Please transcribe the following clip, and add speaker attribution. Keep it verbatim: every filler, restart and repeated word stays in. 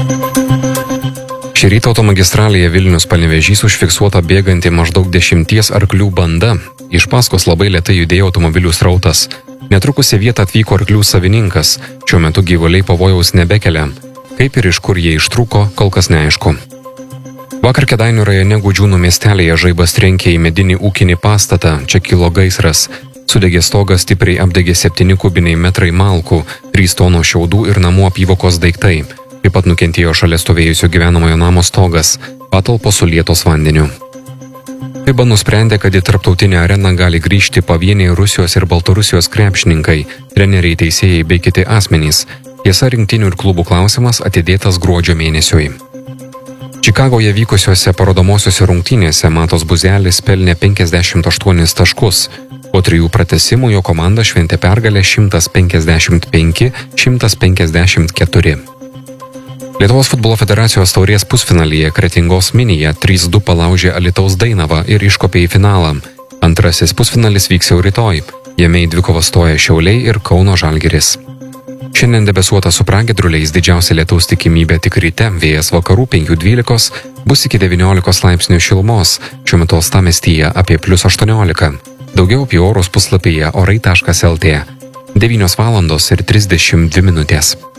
Speaker 1: Šį rytą automagistralėje Vilnius-Panevėžys užfiksuota bėganti maždaug dešimties arklių banda. Iš paskos labai lėtai judėjo automobilių srautas. Netrukus į vietą atvyko arklių savininkas. Šiuo metu gyvuliai pavojaus nebekelia. Kaip ir iš kur jie ištrūko, kol kas neaišku. Vakar Kėdainių rajone Gudžiūnų miestelėje žaibas trenkė į medinį ūkinį pastatą. Čia kilo gaisras. Sudegė stogas, stipriai apdegė septyni kubiniai metrai malkų, trys tonos šiaudų ir namų apyvokos daiktai. Taip pat nukentėjo šalia stovėjusio gyvenamojo namo stogas, patalpos sulietos vandeniu. FIBA nusprendė, kad į tarptautinę areną gali grįžti pavieniai Rusijos ir Baltarusijos krepšininkai, treneriai, teisėjai bei kiti asmenys. Tiesa, rinktinių ir klubų klausimas atidėtas gruodžio mėnesiui. Čikagoje vykusiuose parodomosiuose rungtynėse Matas Buzelis pelnė penkiasdešimt aštuonis taškus. Po trijų pratęsimų jo komanda šventė pergalę šimtas penkiasdešimt penki šimtas penkiasdešimt keturi. Lietuvos futbolo federacijos taurės pusfinalyje Kretingos Minija trys du palaužė Alytaus Dainavą ir iškopė į finalą. Antrasis pusfinalis vyks jau rytoj. Jame į dvikovą stoja Šiauliai ir Kauno Žalgiris. Šiandien debesuota su pragiedruliais, didžiausia lietaus tikimybė tik ryte, vėjas vakarų penkių dvylikos, bus iki devyniolikos laipsnių šilumos, šiuo metu uostamiestyje apie plius aštuoniolika. Daugiau apie orus puslapyje orai taškas lt. devynios valandos ir trisdešimt dvi minutės.